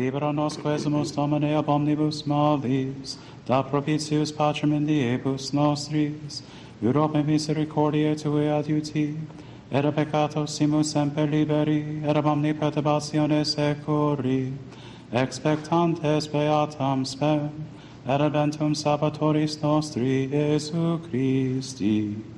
libera nos quesumus Domine ab omnibus malis, da propitius Patrem in diebus nostris, Europe misericordiae Tue adiuti, et a peccatosimus semper liberi, et ab omni perturbatione securi, expectantes beatam spem, et adventum Salvatoris nostri, Iesu Christi.